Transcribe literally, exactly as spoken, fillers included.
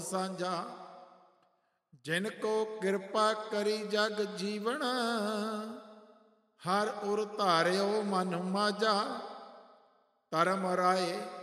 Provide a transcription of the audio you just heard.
ਸਾਂਝਾ। ਜਿਨ ਕੋ ਕਿਰਪਾ ਕਰੀ ਜਗ ਜੀਵਨ, ਹਰ ਉਰ ਧਾਰਿਓ ਮਨ ਮਾਝਾ। ਧਰਮ ਰਾਏ